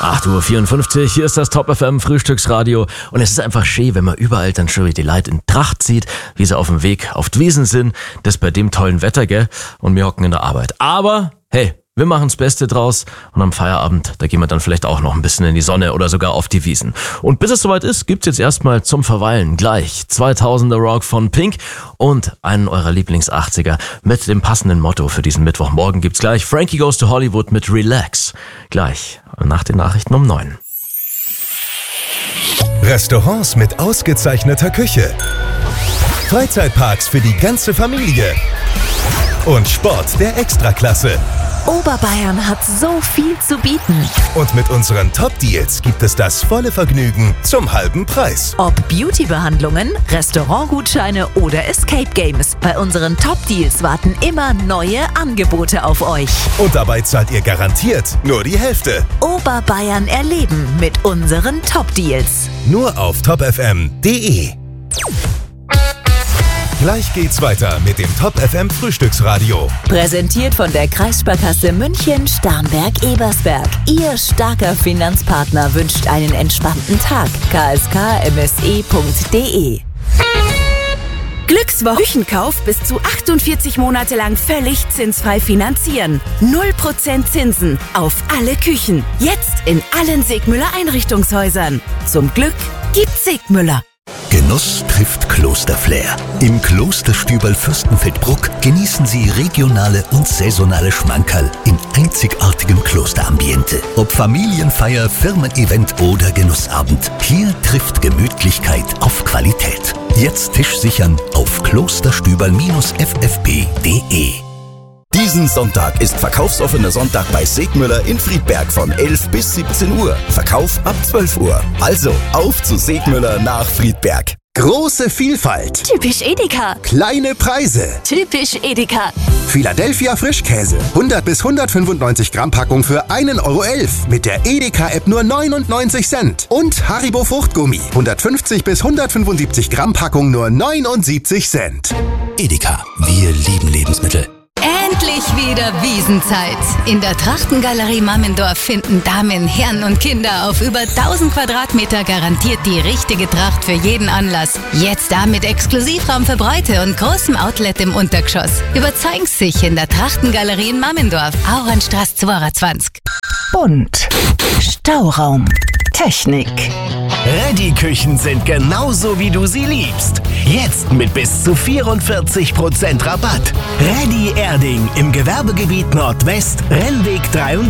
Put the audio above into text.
8:54 Uhr, hier ist das Top FM Frühstücksradio und es ist einfach schön, wenn man überall dann schon die Leute in Tracht sieht, wie sie auf dem Weg auf die Wiesen sind, das bei dem tollen Wetter, gell, und wir hocken in der Arbeit. Aber, hey, wir machen das Beste draus und am Feierabend, da gehen wir dann vielleicht auch noch ein bisschen in die Sonne oder sogar auf die Wiesen. Und bis es soweit ist, gibt's jetzt erstmal zum Verweilen gleich 2000er Rock von Pink und einen eurer Lieblings-80er mit dem passenden Motto für diesen Mittwochmorgen gibt's gleich Frankie Goes to Hollywood mit Relax. Gleich nach den Nachrichten um 9. Restaurants mit ausgezeichneter Küche. Freizeitparks für die ganze Familie. Und Sport der Extraklasse. Oberbayern hat so viel zu bieten. Und mit unseren Top-Deals gibt es das volle Vergnügen zum halben Preis. Ob Beauty-Behandlungen, Restaurantgutscheine oder Escape Games. Bei unseren Top-Deals warten immer neue Angebote auf euch. Und dabei zahlt ihr garantiert nur die Hälfte. Oberbayern erleben mit unseren Top-Deals. Nur auf topfm.de. Gleich geht's weiter mit dem Top FM Frühstücksradio. Präsentiert von der Kreissparkasse München, Starnberg-Ebersberg. Ihr starker Finanzpartner wünscht einen entspannten Tag. kskmse.de. Glückswoche Küchenkauf bis zu 48 Monate lang völlig zinsfrei finanzieren. 0% Zinsen auf alle Küchen. Jetzt in allen Segmüller Einrichtungshäusern. Zum Glück gibt's Segmüller. Genuss trifft Klosterflair. Im Klosterstüberl Fürstenfeldbruck genießen Sie regionale und saisonale Schmankerl in einzigartigem Klosterambiente. Ob Familienfeier, Firmen-Event oder Genussabend, hier trifft Gemütlichkeit auf Qualität. Jetzt Tisch sichern auf klosterstüberl-ffp.de. Diesen Sonntag ist verkaufsoffener Sonntag bei Segmüller in Friedberg von 11 bis 17 Uhr. Verkauf ab 12 Uhr. Also auf zu Segmüller nach Friedberg. Große Vielfalt. Typisch Edeka. Kleine Preise. Typisch Edeka. Philadelphia Frischkäse. 100 bis 195 Gramm Packung für 1,11 € mit der Edeka-App nur 99 Cent. Und Haribo Fruchtgummi. 150 bis 175 Gramm Packung nur 79 Cent. Edeka, wir lieben Lebensmittel. Endlich wieder Wiesenzeit. In der Trachtengalerie Mammendorf finden Damen, Herren und Kinder auf über 1000 Quadratmeter garantiert die richtige Tracht für jeden Anlass. Jetzt da mit Exklusivraum für Bräute und großem Outlet im Untergeschoss. Überzeugen Sie sich in der Trachtengalerie in Mammendorf, Auernstraße 22. Bunt. Stauraum. Technik. Ready-Küchen sind genauso, wie du sie liebst. Jetzt mit bis zu 44% Rabatt. Ready Erding im Gewerbegebiet Nordwest, Rennweg 33.